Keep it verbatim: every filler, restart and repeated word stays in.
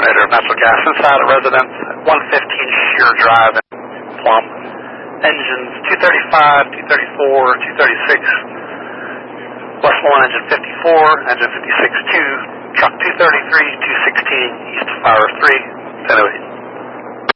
generator of natural gas inside a residence at one fifteen Shear Drive in Plum. Engines two thirty-five, two thirty-four, two thirty-six. Westmoreland engine fifty-four, engine fifty-six two, truck two thirty-three, two sixteen, East Fire three, ten oh eight.